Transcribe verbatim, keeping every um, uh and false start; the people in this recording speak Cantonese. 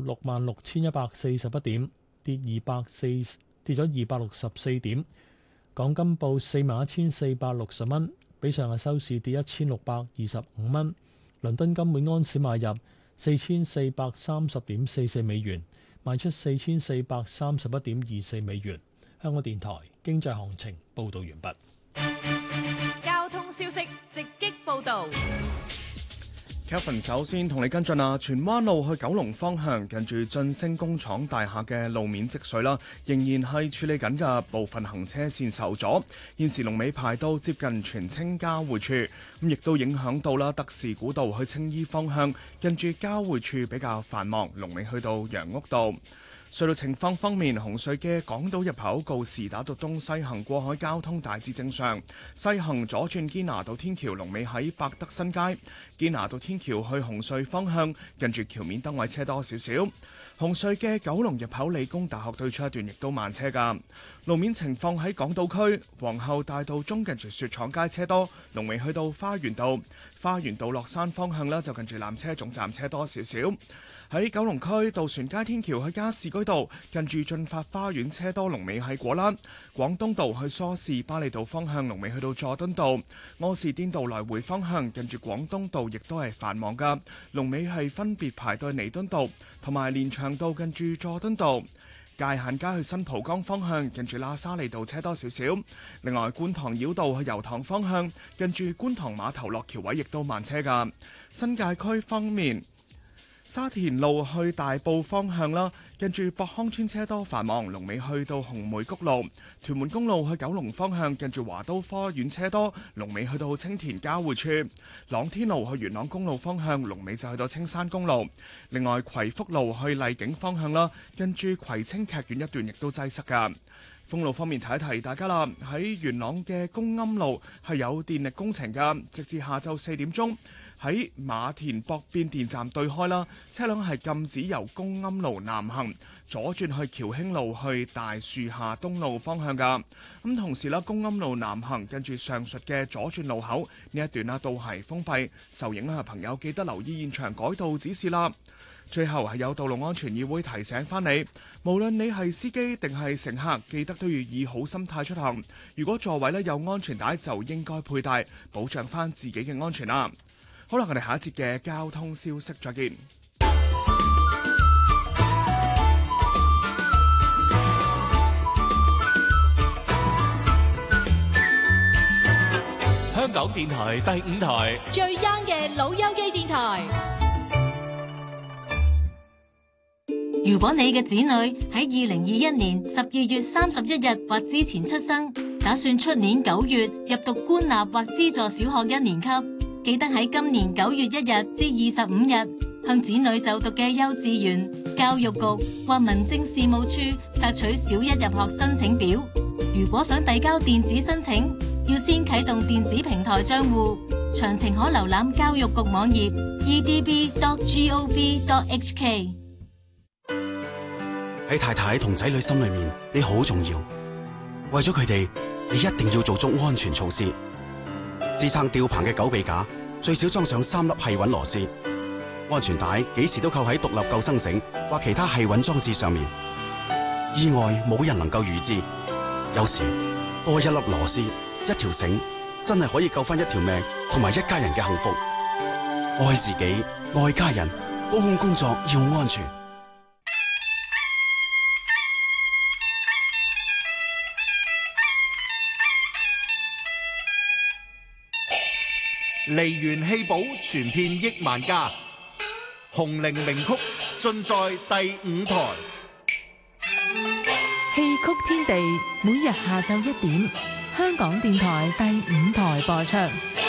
六萬六千一百四十一點，跌二百四跌咗二百六十四點。港金報四萬一千四百六十蚊，比上日收市跌一千六百二十五蚊。倫敦金每安士買入四千四百三十點四四美元，賣出四千四百三十一點二四美元。香港電台經濟行情報道完畢。 交通消息直擊報道。 Kevin 首先同你跟進啊，荃灣路去九龍方向近住晉升工廠大廈嘅路面積水啦，仍然係處理緊嘅，部分行車線受阻，現時龍尾排到接近荃青交匯處，咁亦都影響到啦德士古道去青衣方向近住交匯處比較繁忙，龍尾去到楊屋道。隧道情況方面，紅隧嘅港島入口告士打道東西行過海交通大致正常，西行左轉堅拿道天橋龍尾喺百德新街，堅拿道天橋去紅隧方向近住橋面燈位車多少少。紅隧嘅九龍入口理工大學對出一段亦都慢車㗎。路面情況喺港島區皇后大道中近住雪廠街車多，龍尾去到花園道，花園道落山方向呢就近住纜車總站車多少少。喺九龍區渡船街天橋去加士居道近住進發花園車多，龍尾喺果欄。廣東道去梳士巴利道方向龍尾去到佐敦道，柯士甸道來回方向近住廣東道亦都係繁忙噶，龍尾係分別排到彌敦道同埋連翔道近住佐敦道。界限街去新蒲崗方向近住喇沙利道車多少少。另外觀塘繞道去油塘方向近住觀塘碼頭落橋位亦都慢車噶。新界區方面，沙田路去大埔方向啦，近住博康村車多繁忙，龍尾去到紅梅谷路。屯門公路去九龍方向近住華都科院車多，龍尾去到青田交匯處。朗天路去元朗公路方向，龍尾就去到青山公路。另外葵福路去荔景方向啦，近住葵青劇院一段亦都擠塞噶。封路方面提一提大家啦，喺元朗嘅公庵路係有電力工程噶，直至下晝四點鐘。喺馬田駁變電站對開啦，車輛係禁止由公庵路南行，左轉去僑興路去大樹下東路方向噶。咁同時啦，公庵路南行近住上述嘅左轉路口呢一段啦都係封閉，受影響嘅朋友記得留意現場改道指示啦。最後係有道路安全議會提醒翻你，無論你係司機定係乘客，記得都要以好心態出行。如果座位咧有安全帶，就應該佩戴，保障翻自己嘅安全啦。好啦，我哋下一節嘅交通消息再見。 香港電台第五台最 young 嘅老友記電台。 如果你嘅子女喺二零二一年十二月三十一日或之前出生，打算出年九月入讀官立或資助小學一年級，記得喺今年九月一日至二十五日向子女就讀嘅幼稚園、教育局或民政事務處索取小一入學申請表。如果想遞交電子申請，要先啟動電子平台賬戶，詳情可瀏覽教育局網頁 e d b dot gov dot h k。 喺太太同仔女心裏面，你好重要。為咗佢哋，你一定要做足安全措施。支撐吊棚嘅狗臂架最少裝上三粒繫穩螺絲。安全帶幾時都扣喺獨立救生繩或其他繫穩裝置上面。意外冇人能夠預知，有時多一粒螺絲、一條繩，真係可以救翻一條命同埋一家人嘅幸福。愛自己，愛家人，高空工作要安全。 梨園戲寶傳遍億萬家，紅伶名曲盡在第五台。 戲曲天地每日下晝一點，香港電台第五台播出。